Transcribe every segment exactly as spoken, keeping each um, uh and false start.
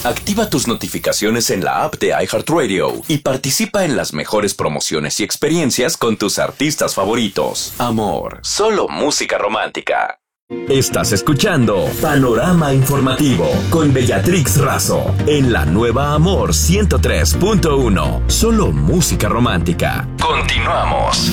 Activa tus notificaciones en la app de iHeartRadio y participa en las mejores promociones y experiencias con tus artistas favoritos. Amor, solo música romántica. Estás escuchando Panorama Informativo con Bellatrix Razo en la nueva Amor ciento tres punto uno. Solo música romántica. Continuamos.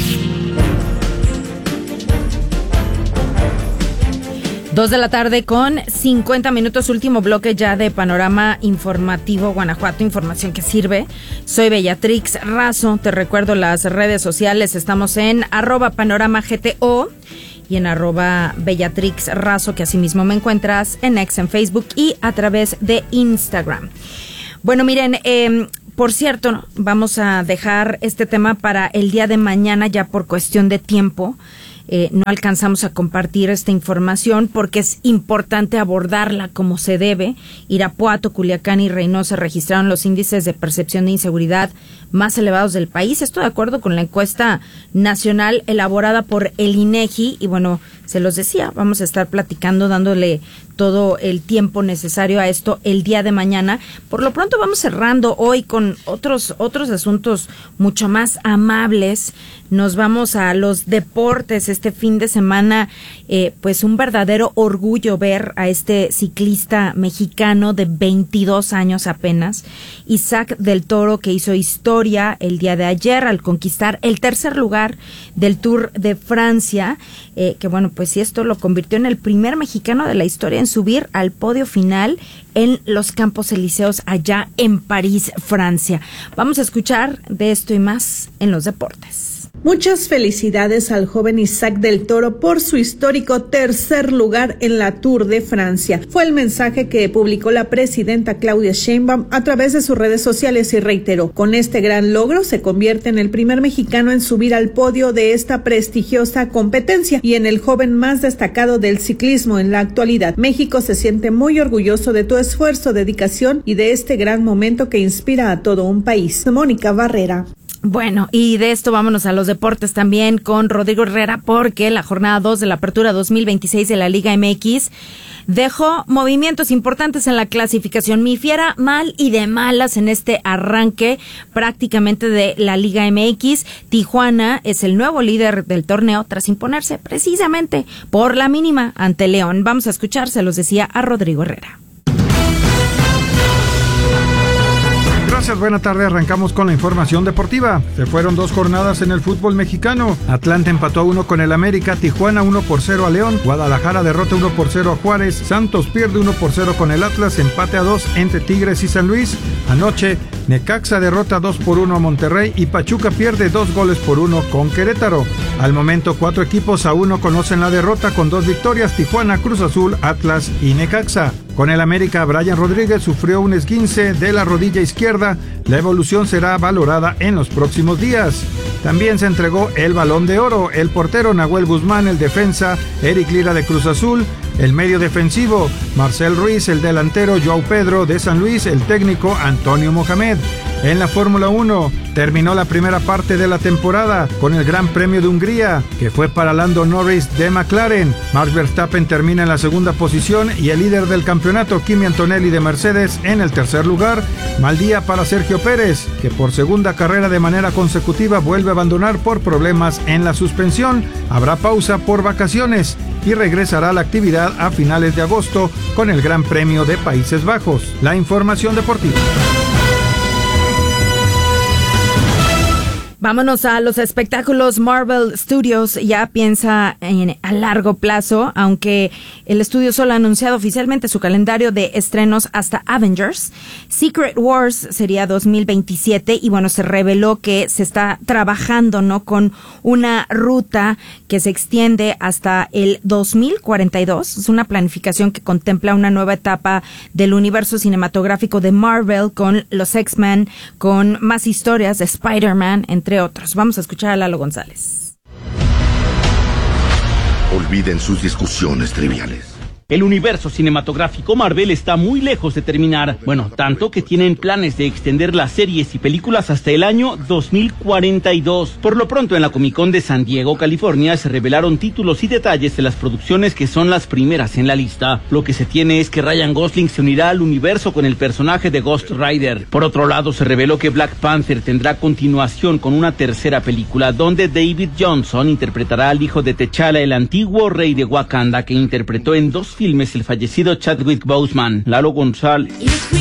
Dos de la tarde con cincuenta minutos, último bloque ya de Panorama Informativo Guanajuato, información que sirve. Soy Bellatrix Razo, te recuerdo las redes sociales, estamos en arroba panorama gto y en arroba Bellatrix Razo, que asimismo me encuentras en X, en Facebook y a través de Instagram. Bueno, miren, eh, por cierto, vamos a dejar este tema para el día de mañana ya por cuestión de tiempo. Eh, no alcanzamos a compartir esta información porque es importante abordarla como se debe. Irapuato, Culiacán y Reynosa registraron los índices de percepción de inseguridad más elevados del país. Esto de acuerdo con la encuesta nacional elaborada por el INEGI. Y bueno, se los decía, vamos a estar platicando, dándole todo el tiempo necesario a esto el día de mañana. Por lo pronto vamos cerrando hoy con otros otros asuntos mucho más amables. Nos vamos a los deportes. Este fin de semana, eh, pues un verdadero orgullo ver a este ciclista mexicano de veintidós años apenas, Isaac del Toro, que hizo historia el día de ayer al conquistar el tercer lugar del Tour de Francia, eh, que bueno, pues sí, esto lo convirtió en el primer mexicano de la historia en subir al podio final en los Campos Elíseos allá en París, Francia. Vamos a escuchar de esto y más en los deportes. Muchas felicidades al joven Isaac del Toro por su histórico tercer lugar en la Tour de Francia. Fue el mensaje que publicó la presidenta Claudia Sheinbaum a través de sus redes sociales y reiteró: con este gran logro se convierte en el primer mexicano en subir al podio de esta prestigiosa competencia y en el joven más destacado del ciclismo en la actualidad. México se siente muy orgulloso de tu esfuerzo, dedicación y de este gran momento que inspira a todo un país. Mónica Barrera. Bueno, y de esto vámonos a los deportes también con Rodrigo Herrera, porque la jornada dos de la apertura dos mil veintiséis de la Liga M X dejó movimientos importantes en la clasificación. Mi Fiera mal y de malas en este arranque prácticamente de la Liga M X. Tijuana es el nuevo líder del torneo tras imponerse precisamente por la mínima ante León. Vamos a escuchar, se los decía, a Rodrigo Herrera. Gracias, buena tarde. Arrancamos con la información deportiva. Se fueron dos jornadas en el fútbol mexicano. Atlanta empató a uno con el América, Tijuana uno por cero a León, Guadalajara derrota uno por cero a Juárez, Santos pierde uno por cero con el Atlas, empate a dos entre Tigres y San Luis. Anoche, Necaxa derrota dos por uno a Monterrey y Pachuca pierde dos goles por uno con Querétaro. Al momento, cuatro equipos aún no conocen la derrota con dos victorias: Tijuana, Cruz Azul, Atlas y Necaxa. Con el América, Brian Rodríguez sufrió un esguince de la rodilla izquierda. La evolución será valorada en los próximos días. También se entregó el Balón de Oro, el portero Nahuel Guzmán, el defensa Eric Lira de Cruz Azul, el medio defensivo Marcel Ruiz, el delantero Joao Pedro de San Luis, el técnico Antonio Mohamed. En la Fórmula uno terminó la primera parte de la temporada con el Gran Premio de Hungría, que fue para Lando Norris de McLaren. Max Verstappen termina en la segunda posición y el líder del campeonato, Kimi Antonelli de Mercedes, en el tercer lugar. Mal día para Sergio Pérez, que por segunda carrera de manera consecutiva vuelve a abandonar por problemas en la suspensión. Habrá pausa por vacaciones y regresará a la actividad a finales de agosto con el Gran Premio de Países Bajos. La información deportiva. Vámonos a los espectáculos. Marvel Studios ya piensa en, a largo plazo, aunque el estudio solo ha anunciado oficialmente su calendario de estrenos hasta Avengers. Secret Wars sería dos mil veintisiete y bueno, se reveló que se está trabajando, ¿no?, con una ruta que se extiende hasta el dos mil cuarenta y dos. Es una planificación que contempla una nueva etapa del universo cinematográfico de Marvel con los X-Men, con más historias de Spider-Man, entre entre otros. Vamos a escuchar a Lalo González. Olviden sus discusiones triviales. El universo cinematográfico Marvel está muy lejos de terminar. Bueno, tanto que tienen planes de extender las series y películas hasta el año dos mil cuarenta y dos. Por lo pronto, en la Comic Con de San Diego, California, se revelaron títulos y detalles de las producciones que son las primeras en la lista. Lo que se tiene es que Ryan Gosling se unirá al universo con el personaje de Ghost Rider. Por otro lado, se reveló que Black Panther tendrá continuación con una tercera película, donde David Johnson interpretará al hijo de T'Challa, el antiguo rey de Wakanda, que interpretó en dos filmes el fallecido Chadwick Boseman. Lalo González.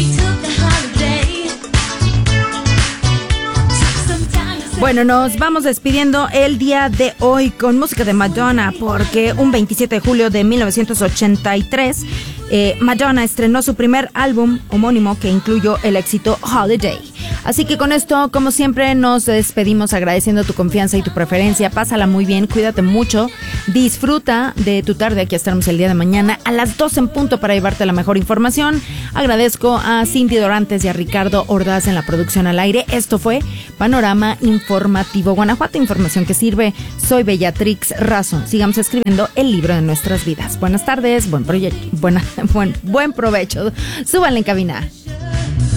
Bueno, nos vamos despidiendo el día de hoy con música de Madonna, porque un veintisiete de julio de mil novecientos ochenta y tres, eh, Madonna estrenó su primer álbum homónimo que incluyó el éxito Holiday. Así que con esto, como siempre, nos despedimos agradeciendo tu confianza y tu preferencia. Pásala muy bien, cuídate mucho, disfruta de tu tarde. Aquí estaremos el día de mañana a las doce en punto para llevarte la mejor información. Agradezco a Cindy Dorantes y a Ricardo Ordaz en la producción al aire. Esto fue Panorama Informativo Guanajuato, información que sirve. Soy Bellatrix Razo. Sigamos escribiendo el libro de nuestras vidas. Buenas tardes, buen proyecto, buena, buen, buen provecho. Súbanle en cabina.